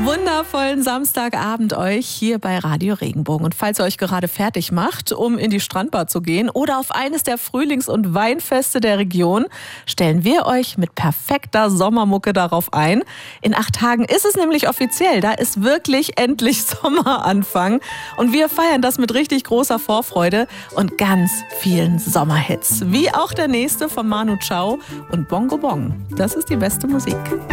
Wundervollen Samstagabend euch hier bei Radio Regenbogen. Und falls ihr euch gerade fertig macht, um in die Strandbar zu gehen oder auf eines der Frühlings- und Weinfeste der Region, stellen wir euch mit perfekter Sommermucke darauf ein. In 8 Tagen ist es nämlich offiziell. Da ist wirklich endlich Sommeranfang. Und wir feiern das mit richtig großer Vorfreude und ganz vielen Sommerhits. Wie auch der nächste von Manu Chao und Bongo Bong. Das ist die beste Musik.